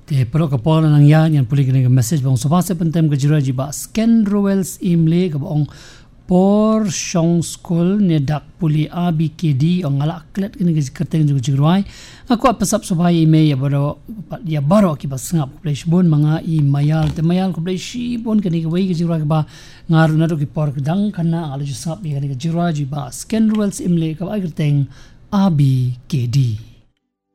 Te perlu kapal nang yan puli kena message bang so base pentem ke jira jiba scan rules imle ke bang por shong school ne dak puli ABKD ong alak klet kena ke kerteng juga jiruai aku apasap sobai ime ya baro ki basngap place bon mga I mayal te mayal ko place bon kena ke wei ke jiruai ke ba ngaru na do ki por dang kana ala jusap kena ke jiruai jiba scan rules imle ke kerteng ABKD